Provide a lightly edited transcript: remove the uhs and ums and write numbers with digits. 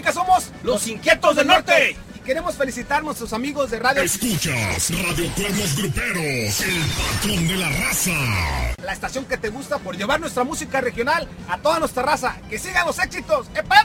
música somos Los Inquietos del Norte. Y queremos felicitar a nuestros amigos de Radio... Escuchas Radio Cuernos Gruperos, el patrón de la raza. La estación que te gusta por llevar nuestra música regional a toda nuestra raza. ¡Que sigan los éxitos! ¡Epa!